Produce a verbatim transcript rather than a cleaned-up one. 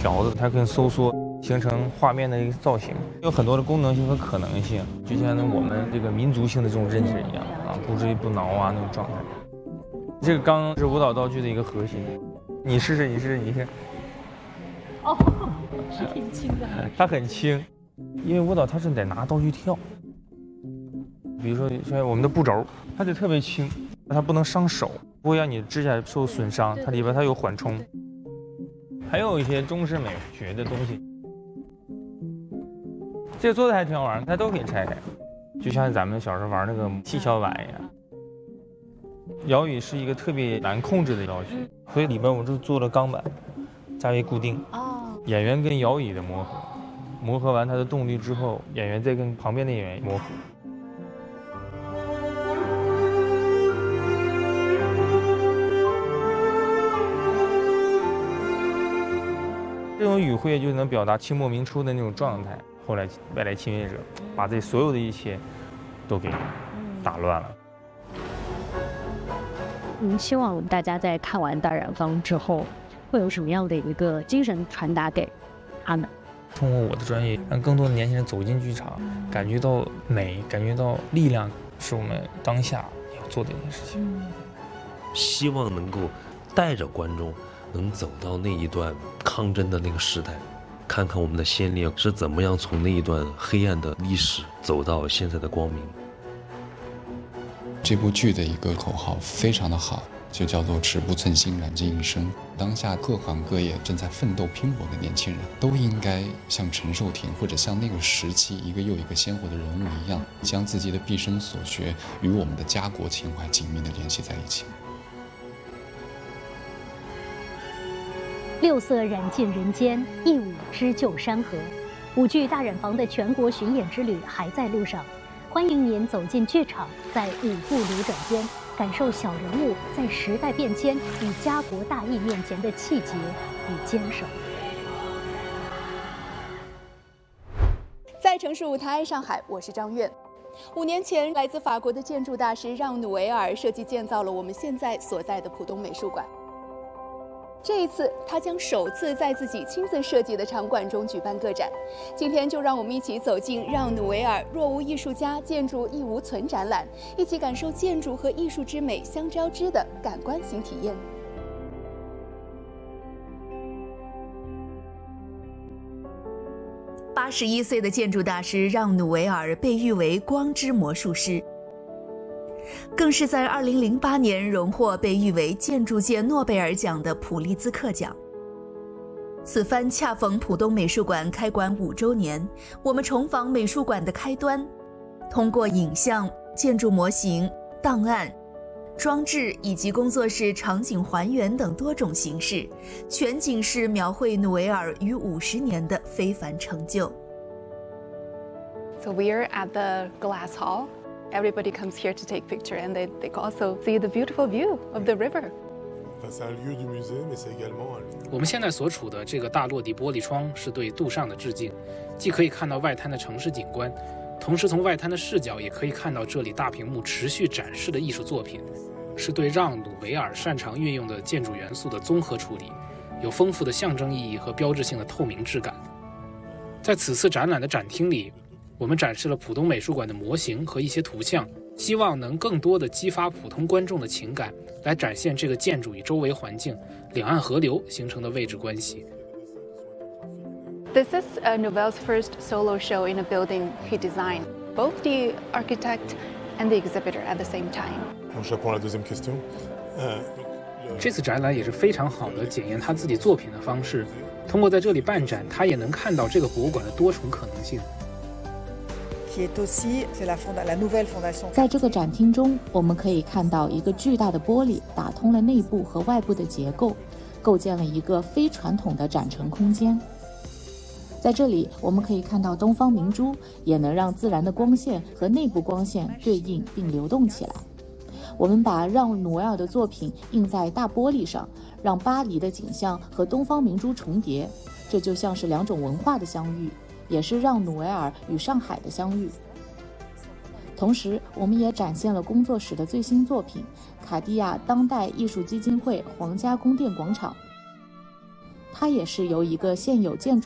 条子，它可以收缩，形成画面的一个造型，有很多的功能性和可能性，就像我们这个民族性的这种认知一样啊，不至于不挠啊那种状态。这个钢是舞蹈道具的一个核心，你试试，你试试，你试。 哦，是挺轻的。 它很轻，因为舞蹈它是得拿道具跳。比如说像我们的步轴，它得特别轻，它不能伤手，不会让你指甲受损伤。它里边它有缓冲，还有一些中式美学的东西。这个做的还挺好玩，它都可以拆开，就像咱们小时候玩那个七巧板一样。摇椅是一个特别难控制的道具，所以里边我就做了钢板，加为固定。哦。演员跟摇椅的磨合，磨合完它的动力之后，演员再跟旁边的演员磨合。这种语汇就能表达清末明初的那种状态。后来外来侵略者把这所有的一切都给打乱了。 您希望大家在看完大染坊之后，会有什么样的一个精神传达给他们？ 通过我的专业，让更多的年轻人走进剧场，感觉到美，感觉到力量，是我们当下要做的一件事情。 希望能够带着观众能走到那一段抗争的那个时代，看看我们的先烈是怎么样从那一段黑暗的历史走到现在的光明。 这部剧的一个口号非常的好，就叫做尺不寸心，燃尽一生。当下各行各业正在奋斗拼搏的年轻人，都应该像陈寿亭或者像那个时期一个又一个鲜活的人物一样，将自己的毕生所学与我们的家国情怀紧密地联系在一起。 六色染尽人间，一舞织就山河。舞剧《大染坊》的全国巡演之旅还在路上，欢迎您走进剧场，在舞步流转间，感受小人物在时代变迁与家国大义面前的气节与坚守。 在城市舞台上海，我是张悦。五年前，来自法国的建筑大师让·努维尔设计建造了我们现在所在的浦东美术馆。这一次，他将首次在自己亲自设计的场馆中举办个展。今天就让我们一起走进让·努维尔若无艺术家，建筑亦无存展览，一起感受建筑和艺术之美相交织的感官新体验。八十一岁的建筑大师让·努维尔被誉为光之魔术师，更是在二零零八年荣获被誉为建筑界诺贝尔奖的普利兹克奖。此番恰逢浦东美术馆开馆五周年，我们重访美术馆的开端，通过影像、建筑模型、档案、装置以及工作室场景还原等多种形式，全景式描绘努维尔逾五十年的非凡成就。 So we're at the Glass Hall.Everybody comes here to take picture, and they, they also see the beautiful view of the river. 我们现在所处的这个大落地玻璃窗是对杜尚的致敬，既可以看到外滩的城市景观，同时从外滩的视角也可以看到这里大屏幕持续展示的艺术作品，是对让·努维尔擅长运用的建筑元素的综合处理，有丰富的象征意义和标志性的透明质感。在此次展览的展厅里，我们展示了浦东美术馆的模型和一些图像，希望能更多地激发普通观众的情感，来展现这个建筑与周围环境、两岸河流形成的位置关系。 This is uh, Nouvel's first solo show in a building he designed, both the architect and the exhibitor at the same time. 这次展览也是非常好的检验他自己作品的方式，通过在这里办展，他也能看到这个博物馆的多重可能性。 在这个展厅中，我们可以看到一个巨大的玻璃打通了内部和外部的结构，构建了一个非传统的展陈空间。在这里，我们可以看到东方明珠，也能让自然的光线和内部光线对应并流动起来。我们把让·努维尔的作品印在大玻璃上，让巴黎的景象和东方明珠重叠，这就像是两种文化的相遇，也是让·努维尔与上海的相遇。同时，我们也展现了工作室的最新作品——卡地亚当代艺术基金会皇家宫殿广场。 它也是由一个现有建筑